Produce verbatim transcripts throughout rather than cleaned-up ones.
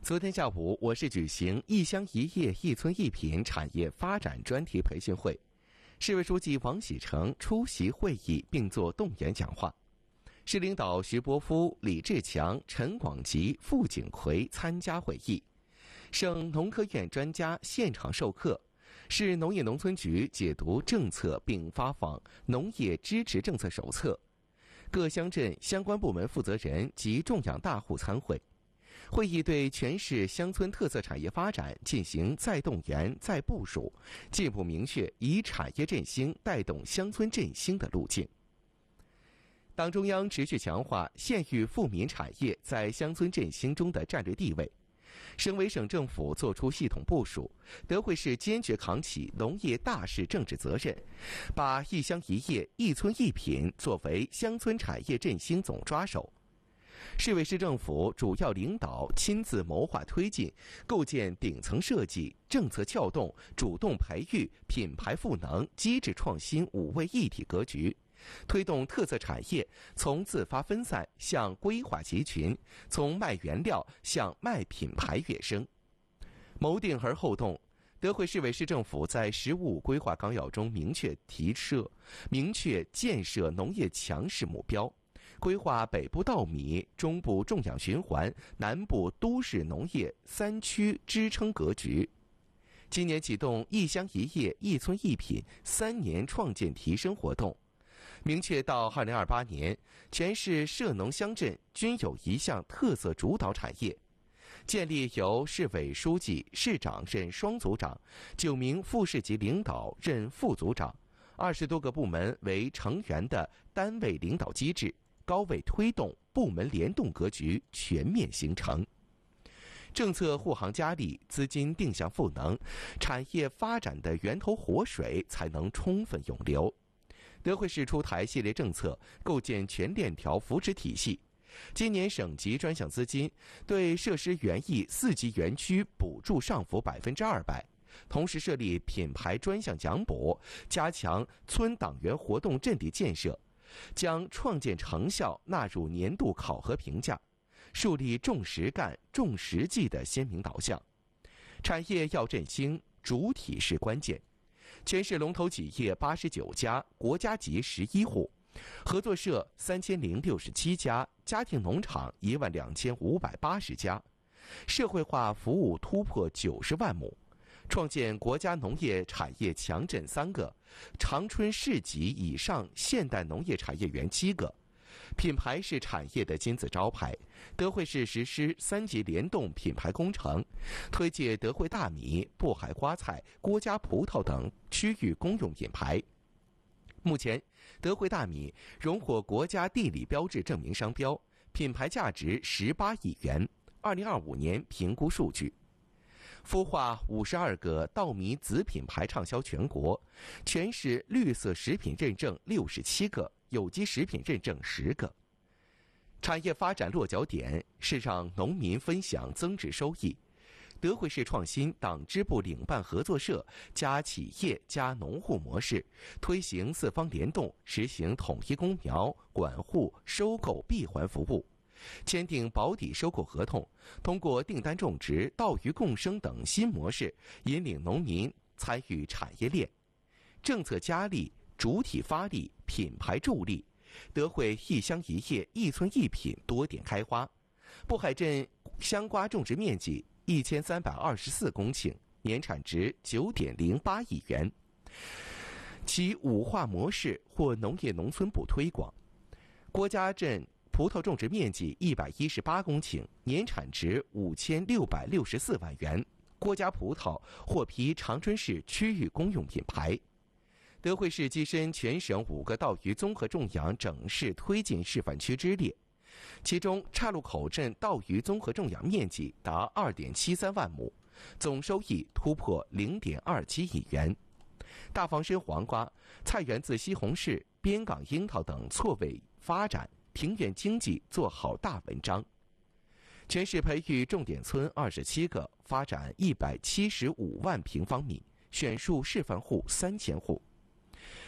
昨天下午，我市举行一乡一业一村一品产业发展专题培训会，市委书记王喜成出席会议并作动员讲话。市领导徐伯夫、李志强、陈广吉、傅景奎参加会议，省农科院专家现场授课，市农业农村局解读政策并发放农业支持政策手册，各乡镇相关部门负责人及种养大户参会。会议对全市乡村特色产业发展进行再动员、再部署，进一步明确以产业振兴带动乡村振兴的路径。党中央持续强化县域富民产业在乡村振兴中的战略地位，省委省政府作出系统部署，德惠市坚决扛起农业大事政治责任，把一乡一业、一村一品作为乡村产业振兴总抓手。市委市政府主要领导亲自谋划推进，构建顶层设计、政策撬动、主动培育、品牌赋能、机制创新五位一体格局，推动特色产业从自发分散向规划集群，从卖原料向卖品牌跃升。谋定而后动，德惠市委市政府在“十五”规划纲要中明确提设、明确建设农业强势目标。规划北部稻米、中部种养循环、南部都市农业三区支撑格局。今年启动一乡一业、一村一品三年创建提升活动，明确到二零二八年，全市涉农乡镇均有一项特色主导产业，建立由市委书记、市长任双组长，九名副市级领导任副组长，二十多个部门为成员的单位领导机制，高位推动部门联动格局全面形成，政策护航加力，资金定向赋能，产业发展的源头活水才能充分涌流。德惠市出台系列政策，构建全链条扶持体系。今年省级专项资金对设施园艺四级园区补助上浮百分之二百，同时设立品牌专项奖补，加强村党员活动阵地建设。将创建成效纳入年度考核评价，树立重实干、重实际的鲜明导向。产业要振兴，主体是关键。全市龙头企业八十九家，国家级十一户，合作社三千零六十七家，家庭农场一万两千五百八十家，社会化服务突破九十万亩。创建国家农业产业强镇三个，长春市级以上现代农业产业园七个，品牌是产业的金字招牌。德惠市实施三级联动品牌工程，推介德惠大米、渤海瓜菜、郭家葡萄等区域公用品牌。目前，德惠大米荣获国家地理标志证明商标，品牌价值十八亿元。二零二五年评估数据。孵化五十二个稻米子品牌畅销全国，全市绿色食品认证六十七个，有机食品认证十个。产业发展落脚点是让农民分享增值收益。德惠市创新党支部领办合作社加企业加农户模式，推行四方联动，实行统一供苗、管护、收购闭环服务。签订保底收购合同，通过订单种植、稻鱼共生等新模式，引领农民参与产业链。政策加力，主体发力，品牌助力，德惠一乡一业、一村一品多点开花。渤海镇香瓜种植面积一千三百二十四公顷，年产值九点零八亿元。其五化模式获农业农村部推广。郭家镇葡萄种植面积一百一十八公顷，年产值五千六百六十四万元。郭家葡萄获批长春市区域公用品牌。德惠市跻身全省五个稻鱼综合种养整市推进示范区之列，其中岔路口镇稻鱼综合种养面积达二点七三万亩，总收益突破零点二七亿元。大房参黄瓜、菜园子西红柿、边港樱桃等错位发展，平原经济做好大文章。全市培育重点村二十七个，发展一百七十五万平方米，选树示范户三千户。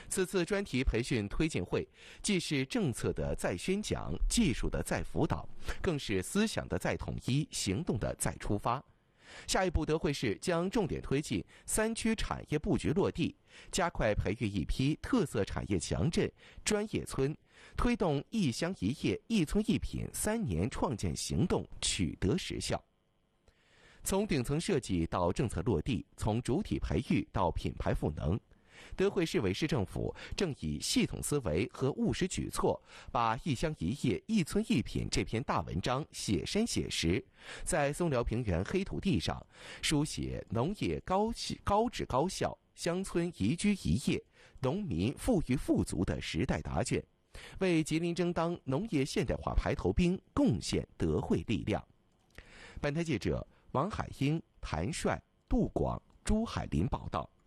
此次专题培训推进会，既是政策的再宣讲、技术的再辅导，更是思想的再统一、行动的再出发。下一步，德惠市将重点推进三区产业布局落地，加快培育一批特色产业强镇、专业村，推动一乡一业、一村一品三年创建行动取得实效。从顶层设计到政策落地，从主体培育到品牌赋能，德惠市委市政府正以系统思维和务实举措，把一乡一业、一村一品这篇大文章写深写实，在松辽平原黑土地上书写农业高高质高效、乡村宜居宜业、农民富裕富足的时代答卷，为吉林争当农业现代化排头兵贡献德惠力量。本台记者王海英、谭帅、杜广、朱海林报道。